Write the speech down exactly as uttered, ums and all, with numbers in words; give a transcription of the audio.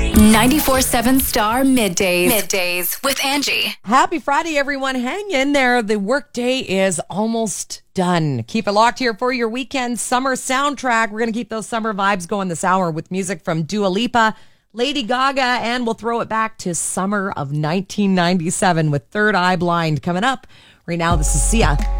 ninety-four seven Star Middays. Middays with Angie. Happy Friday, everyone. Hang in there. The workday is almost done. Keep it locked here for your weekend summer soundtrack. We're going to keep those summer vibes going this hour with music from Dua Lipa, Lady Gaga, and we'll throw it back to summer of nineteen ninety-seven with Third Eye Blind coming up. Right now, this is Sia.